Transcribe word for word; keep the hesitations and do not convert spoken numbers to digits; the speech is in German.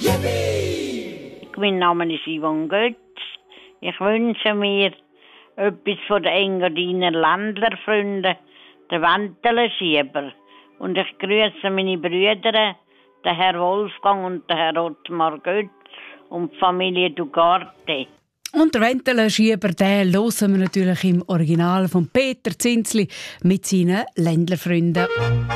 Mein Name ist Yvonne Götz. Ich wünsche mir etwas von den Engadiner Ländlerfreunden, den Wentelenschieber. Und ich grüße meine Brüder, den Herr Wolfgang und den Herr Ottmar Götz und die Familie Dugarte. Und der Wentelenschieber, den hören wir natürlich im Original von Peter Zinsli mit seinen Ländlerfreunden.